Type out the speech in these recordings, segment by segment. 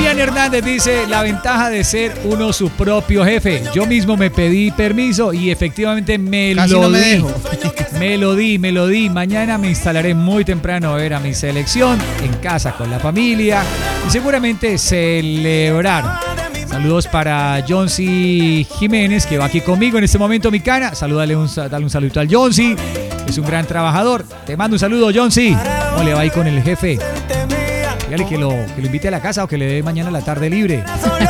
Vivian Hernández dice, la ventaja de ser uno su propio jefe. Yo mismo me pedí permiso y efectivamente me lo di. Mañana me instalaré muy temprano a ver a mi selección en casa con la familia y seguramente celebrar. Saludos para Jonsi Jiménez, que va aquí conmigo en este momento, mi cana. Dale un saludito al Jonsi, es un gran trabajador. Te mando un saludo, Jonsi. ¿Cómo le va ahí con el jefe? Dígale que lo invite a la casa o que le dé mañana la tarde libre.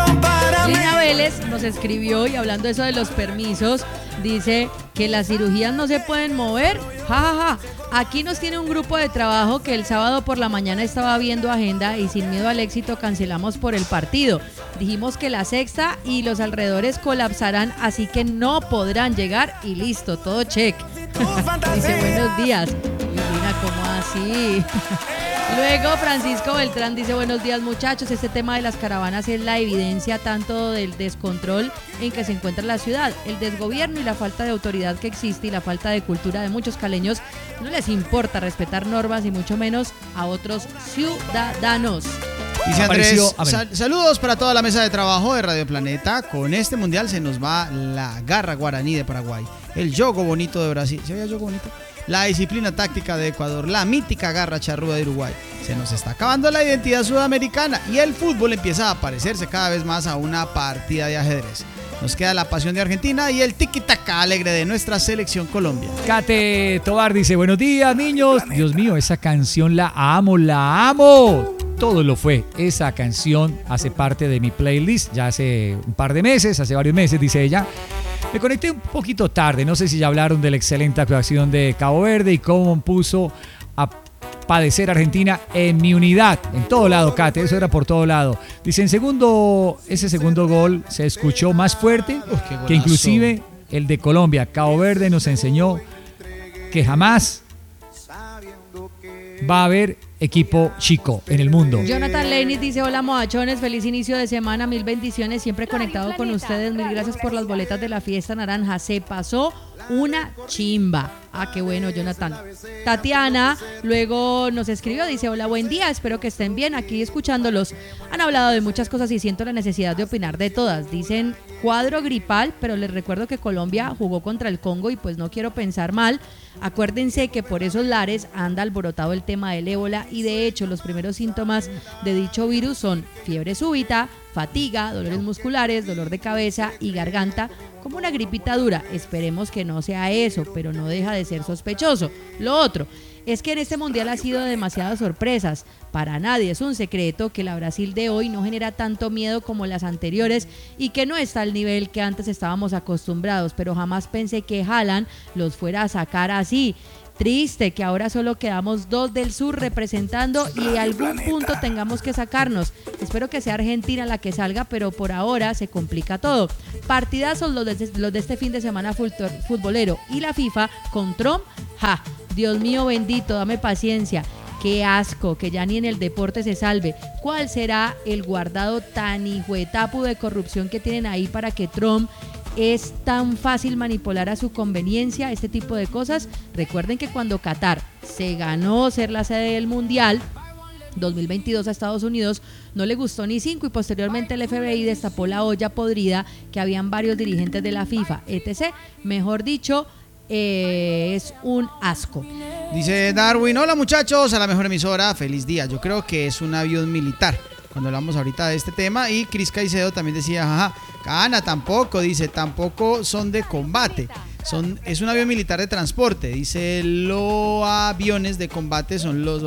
Lina Vélez nos escribió y hablando de eso de los permisos, dice que las cirugías no se pueden mover. Ja. Aquí nos tiene un grupo de trabajo que el sábado por la mañana estaba viendo agenda y sin miedo al éxito cancelamos por el partido. Dijimos que la Sexta y los alrededores colapsarán, así que no podrán llegar y listo, todo check. Dice buenos días. Lina, ¿cómo así? Luego Francisco Beltrán dice buenos días muchachos, este tema de las caravanas es la evidencia tanto del descontrol en que se encuentra la ciudad, el desgobierno y la falta de autoridad que existe y la falta de cultura de muchos caleños. No les importa respetar normas y mucho menos a otros ciudadanos. Dice Andrés, saludos para toda la mesa de trabajo de Radio Planeta. Con este mundial se nos va la garra guaraní de Paraguay, el yogo bonito de Brasil. ¿Se veía yogo bonito? La disciplina táctica de Ecuador, la mítica garra charrúa de Uruguay. Se nos está acabando la identidad sudamericana y el fútbol empieza a parecerse cada vez más a una partida de ajedrez. Nos queda la pasión de Argentina y el tiki-taka alegre de nuestra selección Colombia. Kate Tobar dice, buenos días, niños. Dios mío, esa canción la amo. Todo lo fue. Esa canción hace parte de mi playlist ya hace un par de meses, hace varios meses, dice ella. Me conecté un poquito tarde, no sé si ya hablaron de la excelente actuación de Cabo Verde y cómo puso a padecer Argentina en mi unidad, en todo lado, Kate, eso era por todo lado. Dice, ese segundo gol se escuchó más fuerte que inclusive el de Colombia. Cabo Verde nos enseñó que jamás va a haber equipo chico en el mundo. Jonathan Leinis dice, hola moachones, feliz inicio de semana, mil bendiciones, siempre conectado con ustedes, mil gracias por las boletas de la fiesta naranja, se pasó una chimba. Qué bueno, Jonathan. Tatiana luego nos escribió, dice, hola, buen día, espero que estén bien, aquí escuchándolos. Han hablado de muchas cosas y siento la necesidad de opinar de todas. Dicen cuadro gripal, pero les recuerdo que Colombia jugó contra el Congo y pues no quiero pensar mal. Acuérdense que por esos lares anda alborotado el tema del ébola y de hecho los primeros síntomas de dicho virus son fiebre súbita, fatiga, dolores musculares, dolor de cabeza y garganta, como una gripita dura. Esperemos que no sea eso, pero no deja de ser sospechoso. Lo otro es que en este mundial ha sido demasiadas sorpresas. Para nadie es un secreto que la Brasil de hoy no genera tanto miedo como las anteriores y que no está al nivel que antes estábamos acostumbrados, pero jamás pensé que Haaland los fuera a sacar así. Triste que ahora solo quedamos 2 del sur representando y algún punto tengamos que sacarnos. Espero que sea Argentina la que salga, pero por ahora se complica todo. Partidazos los de este fin de semana futbolero y la FIFA con Trump. Dios mío bendito, dame paciencia. Qué asco, que ya ni en el deporte se salve. ¿Cuál será el guardado tan hijuetapu de corrupción que tienen ahí para que Trump es tan fácil manipular a su conveniencia, este tipo de cosas? Recuerden que cuando Qatar se ganó ser la sede del Mundial 2022 a Estados Unidos, no le gustó ni 5 y posteriormente el FBI destapó la olla podrida que habían varios dirigentes de la FIFA, etc. Mejor dicho, es un asco. Dice Darwin, hola muchachos, a la mejor emisora, feliz día. Yo creo que es un avión militar, cuando hablamos ahorita de este tema. Y Cris Caicedo también decía, Cana, tampoco son de combate. Es un avión militar de transporte. Dice, los aviones de combate son los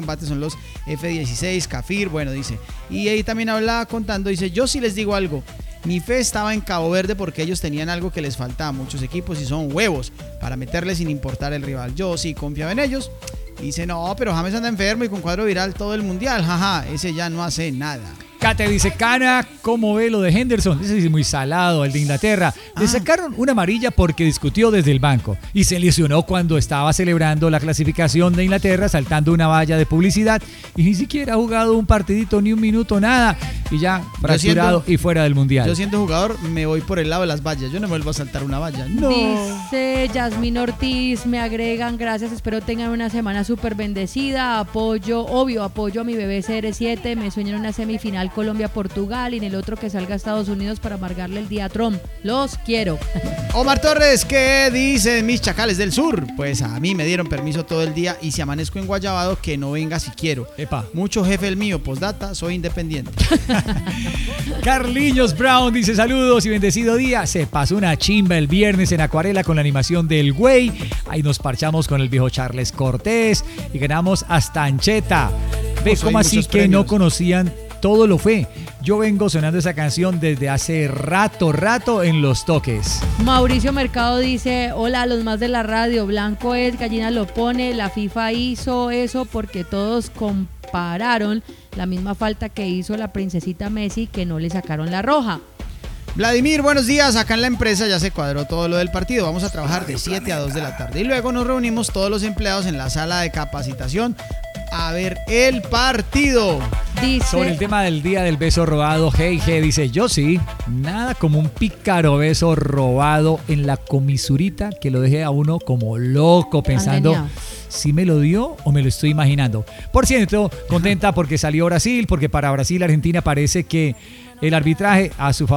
F-16, Kafir, bueno, dice. Y ahí también habla contando, dice, yo sí les digo algo. Mi fe estaba en Cabo Verde porque ellos tenían algo que les faltaba a muchos equipos y son huevos para meterles sin importar el rival. Yo sí confiaba en ellos. Dice, no, pero James anda enfermo y con cuadro viral todo el mundial. Ese ya no hace nada. Kate dice, Cana, ¿cómo ve lo de Henderson? Ese es muy salado, el de Inglaterra. Le sacaron una amarilla porque discutió desde el banco y se lesionó cuando estaba celebrando la clasificación de Inglaterra, saltando una valla de publicidad y ni siquiera ha jugado un partidito, ni un minuto, nada. Y ya fracturado y fuera del mundial. Yo siendo jugador me voy por el lado de las vallas. Yo no me vuelvo a saltar una valla. No. Dice Yasmín Ortiz, me agregan, gracias, espero tengan una semana súper bendecida. Apoyo a mi bebé CR7, me sueño en una semifinal Colombia-Portugal y en el otro que salga a Estados Unidos para amargarle el día a Trump. Los quiero. Omar Torres, ¿qué dicen mis chacales del sur? Pues a mí me dieron permiso todo el día y si amanezco en Guayabado, que no venga si quiero. Epa. Mucho jefe el mío, postdata, soy independiente. Carliños Brown dice saludos y bendecido día. Se pasó una chimba el viernes en Acuarela con la animación del güey. Ahí nos parchamos con el viejo Charles Cortés y ganamos hasta ancheta. Ve cómo así que no conocían Todo lo Fue. Yo vengo sonando esa canción desde hace rato en los toques. Mauricio Mercado dice, hola a los más de la radio, blanco es, gallina lo pone, la FIFA hizo eso porque todos compararon la misma falta que hizo la princesita Messi que no le sacaron la roja. Vladimir, buenos días. Acá en la empresa ya se cuadró todo lo del partido. Vamos a trabajar de 7 a 2 de la tarde. Y luego nos reunimos todos los empleados en la sala de capacitación a ver el partido. Dice, sobre el tema del día del beso robado, G dice, yo sí, nada como un pícaro beso robado en la comisurita que lo deje a uno como loco pensando si me lo dio o me lo estoy imaginando. Por cierto, contenta porque salió Brasil, porque para Brasil Argentina parece que el arbitraje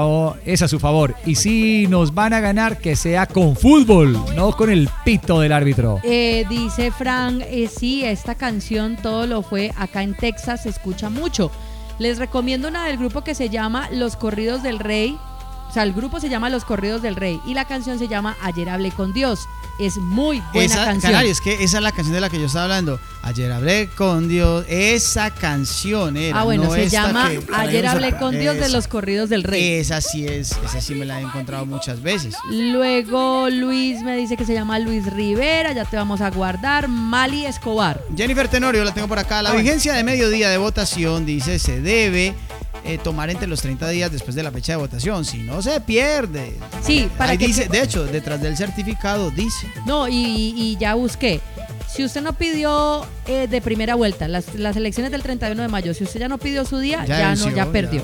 es a su favor. Y si nos van a ganar, que sea con fútbol, no con el pito del árbitro. Dice Frank, sí, esta canción Todo lo Fue acá en Texas se escucha mucho. Les recomiendo una del grupo que se llama Los Corridos del Rey. O sea, el grupo se llama Los Corridos del Rey y la canción se llama Ayer Hablé con Dios. Es muy buena canción. Canario, es que esa es la canción de la que yo estaba hablando. Ayer hablé con Dios. Esa canción era. Bueno, no se llama Ayer Hablé con Dios de Los Corridos del Rey. Esa sí me la he encontrado muchas veces. Luego Luis me dice que se llama Luis Rivera, ya te vamos a guardar. Mali Escobar. Jennifer Tenorio, la tengo por acá. La vigencia de mediodía de votación, dice, se debe tomar entre los 30 días después de la fecha de votación, si no se pierde. Sí, para ahí que dice, de hecho, detrás del certificado dice. No, y ya busqué. Si usted no pidió de primera vuelta las elecciones del 31 de mayo, si usted ya no pidió su día, ya perdió.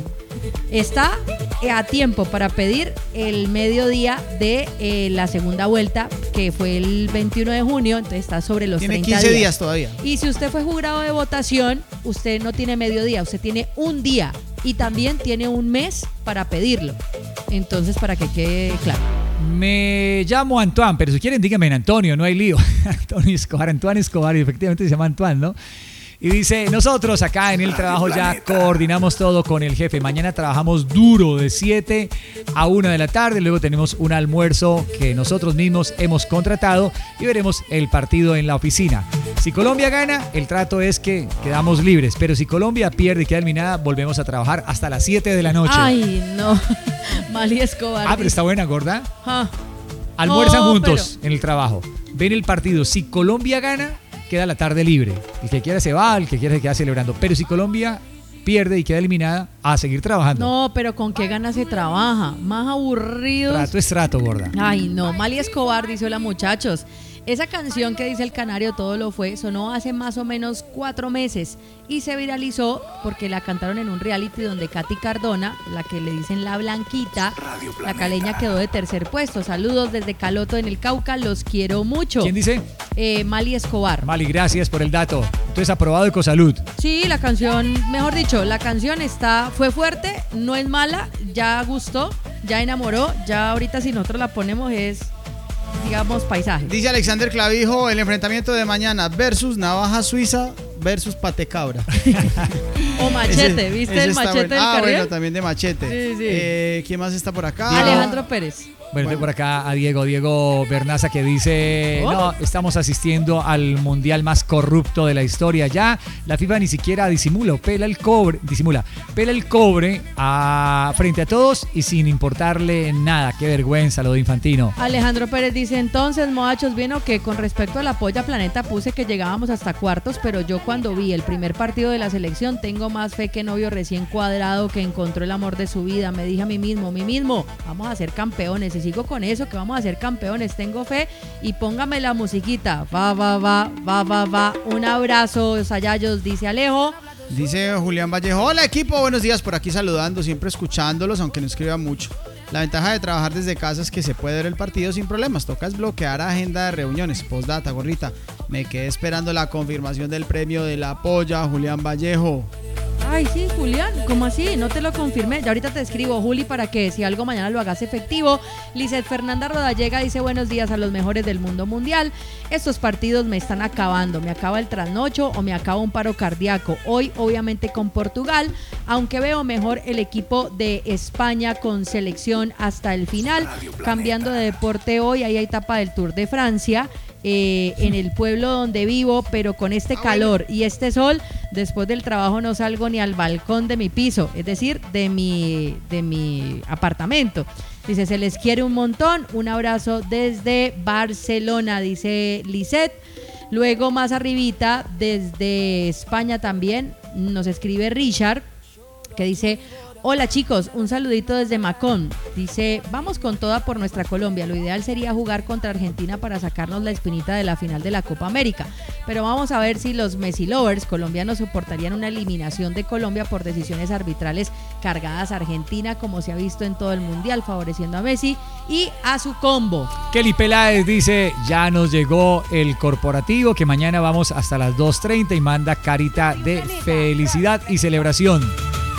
Está a tiempo para pedir el mediodía de la segunda vuelta, que fue el 21 de junio, entonces está sobre los 30 días. Tiene 15 días todavía. Y si usted fue jurado de votación, usted no tiene mediodía, usted tiene un día y también tiene un mes para pedirlo. Entonces, para que quede claro. Me llamo Antoine, pero si quieren díganme en Antonio, no hay lío. Antoine Escobar, y efectivamente se llama Antoine, ¿no? Y dice, nosotros acá en el trabajo ya coordinamos todo con el jefe. Mañana trabajamos duro de 7 a 1 de la tarde. Luego tenemos un almuerzo que nosotros mismos hemos contratado y veremos el partido en la oficina. Si Colombia gana, el trato es que quedamos libres. Pero si Colombia pierde y queda eliminada, volvemos a trabajar hasta las 7 de la noche. Ay, no. Mali Escobar. Pero está buena, gorda. Almuerzan juntos en el trabajo. Ven el partido. Si Colombia gana, queda la tarde libre. El que quiera se va, el que quiera se queda celebrando. Pero si Colombia pierde y queda eliminada, a seguir trabajando. No, pero ¿con qué ganas se trabaja? Más aburrido. Trato es trato, gorda. Ay, no. Mali Escobar, dice, hola muchachos. Esa canción que dice el canario Todo lo Fue sonó hace más o menos 4 meses y se viralizó porque la cantaron en un reality donde Katy Cardona, la que le dicen la Blanquita, la caleña, quedó de tercer puesto. Saludos desde Caloto en el Cauca, los quiero mucho. ¿Quién dice? Mali Escobar. Mali, gracias por el dato. Entonces, aprobado Ecosalud. Sí, la canción, mejor dicho, la canción fue fuerte, no es mala, ya gustó, ya enamoró, ya ahorita si nosotros la ponemos es, digamos, paisaje. Dice Alexander Clavijo, el enfrentamiento de mañana versus navaja suiza versus patecabra. O machete, ¿viste el machete del carril? Bueno, también de machete. Sí. ¿Quién más está por acá? Alejandro Pérez. Bueno, tengo por acá a Diego Bernaza, que dice, no, estamos asistiendo al mundial más corrupto de la historia. Ya la FIFA ni siquiera pela el cobre frente a todos y sin importarle nada. Qué vergüenza lo de Infantino. Alejandro Pérez dice, entonces, muchachos, ¿bien o qué? Con respecto a la Polla Planeta puse que llegábamos hasta cuartos, pero yo cuando vi el primer partido de la selección tengo más fe que novio recién cuadrado que encontró el amor de su vida. Me dije a mí mismo, vamos a ser campeones. Y sigo con eso, que vamos a ser campeones, tengo fe. Y póngame la musiquita, va. Un abrazo, Sayayos, dice Alejo. Dice Julián Vallejo, hola equipo, buenos días, por aquí saludando, siempre escuchándolos, aunque no escriba mucho. La ventaja de trabajar desde casa es que se puede ver el partido sin problemas, toca bloquear agenda de reuniones. Postdata, gorrita, me quedé esperando la confirmación del premio de la Polla, Julián Vallejo. Ay, sí, Julián, ¿cómo así? No te lo confirmé. Ya ahorita te escribo, Juli, para que si algo mañana lo hagas efectivo. Lizeth Fernanda Rodallega dice buenos días a los mejores del mundo mundial. Estos partidos me están acabando. Me acaba el trasnocho o me acaba un paro cardíaco. Hoy, obviamente, con Portugal, aunque veo mejor el equipo de España con selección hasta el final. Cambiando de deporte hoy, hay etapa del Tour de Francia. En el pueblo donde vivo, pero con este calor y este sol, después del trabajo no salgo ni al balcón de mi piso, es decir, de mi apartamento. Dice, se les quiere un montón, un abrazo desde Barcelona, dice Lisette. Luego más arribita, desde España también, nos escribe Richard, que dice... Hola chicos, un saludito desde Macón. Dice, vamos con toda por nuestra Colombia. Lo ideal sería jugar contra Argentina para sacarnos la espinita de la final de la Copa América. Pero vamos a ver si los Messi lovers colombianos soportarían una eliminación de Colombia por decisiones arbitrales cargadas a Argentina, como se ha visto en todo el Mundial, favoreciendo a Messi y a su combo. Kelly Peláez dice, ya nos llegó el corporativo, que mañana vamos hasta las 2:30 y manda carita de felicidad y celebración.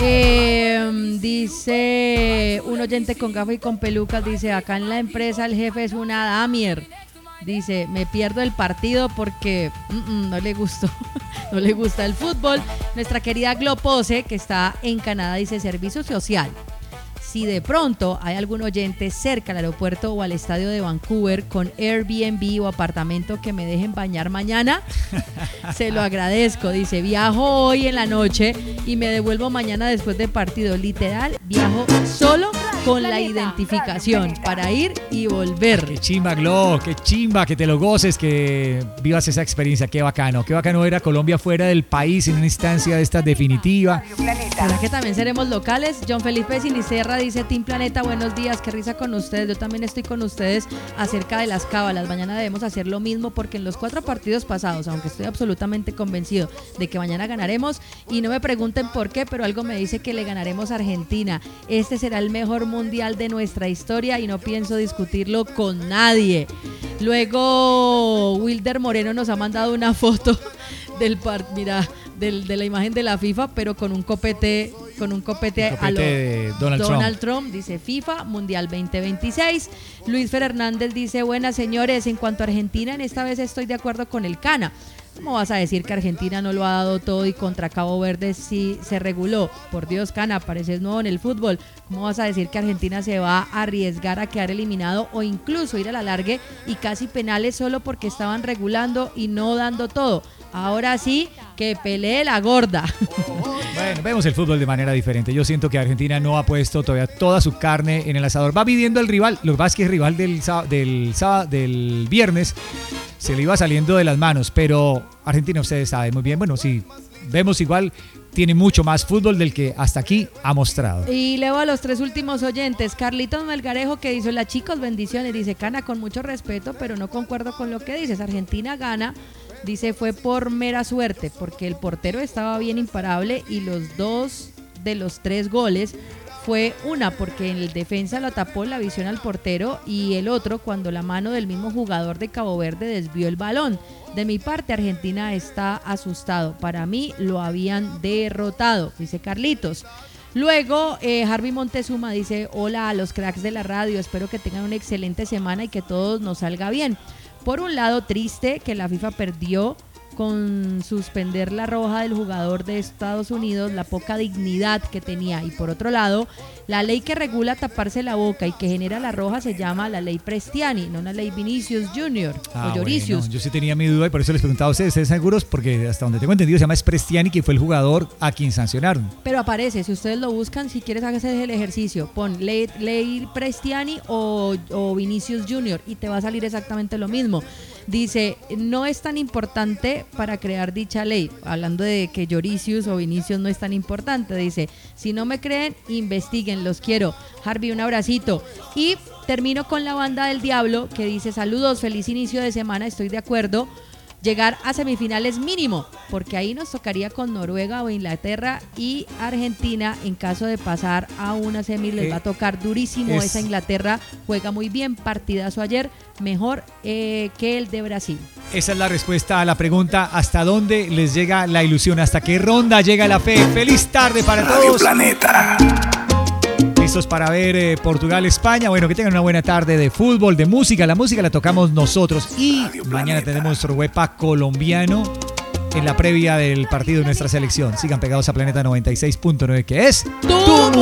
Dice un oyente con gafas y con pelucas, dice, acá en la empresa el jefe es una damier. Dice, me pierdo el partido porque no le gustó, no le gusta el fútbol. Nuestra querida Glopose, que está en Canadá, dice, servicio social. Si de pronto hay algún oyente cerca al aeropuerto o al estadio de Vancouver con Airbnb o apartamento que me dejen bañar mañana, se lo agradezco. Dice, viajo hoy en la noche y me devuelvo mañana después del partido. Literal, viajo solo con la identificación para ir y volver. Qué chimba, Glo, qué chimba, que te lo goces, que vivas esa experiencia. Qué bacano era Colombia fuera del país en una instancia de esta definitiva. ¿Será que también seremos locales? John Felipe Sinisterra dice, Team Planeta, buenos días, qué risa con ustedes. Yo también estoy con ustedes acerca de las cábalas. Mañana debemos hacer lo mismo porque en los 4 partidos pasados, aunque estoy absolutamente convencido de que mañana ganaremos, y no me pregunten por qué, pero algo me dice que le ganaremos a Argentina. Este será el mejor mundial de nuestra historia y no pienso discutirlo con nadie. Luego Wilder Moreno nos ha mandado una foto de la imagen de la FIFA, pero con un copete a lo de Donald Trump. Dice FIFA Mundial 2026. Luis Fer Hernández dice, buenas señores, en cuanto a Argentina, en esta vez estoy de acuerdo con el Cana. ¿Cómo vas a decir que Argentina no lo ha dado todo y contra Cabo Verde sí se reguló? Por Dios, Cana, pareces nuevo en el fútbol. ¿Cómo vas a decir que Argentina se va a arriesgar a quedar eliminado o incluso ir a la largue y casi penales solo porque estaban regulando y no dando todo? Ahora sí, que pelee la gorda. Bueno, vemos el fútbol de manera diferente. Yo siento que Argentina no ha puesto todavía toda su carne en el asador. Va midiendo el rival. Lo que pasa es que el rival del viernes se le iba saliendo de las manos. Pero Argentina, ustedes saben muy bien. Bueno, sí, vemos igual. Tiene mucho más fútbol del que hasta aquí ha mostrado. Y leo a los 3 últimos oyentes. Carlitos Melgarejo, que dice, hola chicos, bendiciones. Dice, Cana, con mucho respeto, pero no concuerdo con lo que dices. Argentina gana. Dice, fue por mera suerte, porque el portero estaba bien imparable y los 2 de los 3 goles fue una porque en el defensa lo tapó la visión al portero y el otro cuando la mano del mismo jugador de Cabo Verde desvió el balón. De mi parte, Argentina está asustado. Para mí lo habían derrotado, dice Carlitos. Luego, Harvey Montezuma dice, hola a los cracks de la radio, espero que tengan una excelente semana y que todo nos salga bien. Por un lado, triste que la FIFA perdió con suspender la roja del jugador de Estados Unidos, la poca dignidad que tenía. Y por otro lado, la ley que regula taparse la boca y que genera la roja se llama la ley Prestiani, no la ley Vinicius Junior o Lloricius. Bueno, yo sí tenía mi duda y por eso les preguntaba a ustedes, ¿ustedes seguros? Porque hasta donde tengo entendido se llama Prestiani, que fue el jugador a quien sancionaron. Pero aparece, si ustedes lo buscan, si quieres hacer el ejercicio, pon ley Prestiani o Vinicius Junior y te va a salir exactamente lo mismo. Dice, no es tan importante para crear dicha ley, hablando de que Lloricius o Vinicius no es tan importante. Dice, si no me creen, investiguen, los quiero. Harvey, un abracito. Y termino con la banda del Diablo, que dice, saludos, feliz inicio de semana, estoy de acuerdo llegar a semifinales mínimo, porque ahí nos tocaría con Noruega o Inglaterra, y Argentina en caso de pasar a una semi les va a tocar durísimo. Esa Inglaterra juega muy bien, partidazo ayer, mejor que el de Brasil. Esa es la respuesta a la pregunta: ¿hasta dónde les llega la ilusión? ¿Hasta qué ronda llega la fe? Feliz tarde para Radio todos. Planeta. Listos para ver Portugal-España. Bueno, que tengan una buena tarde de fútbol, de música. La música la tocamos nosotros. Y mañana tenemos nuestro huepa colombiano en la previa del partido de nuestra selección. Sigan pegados a Planeta 96.9, que es tu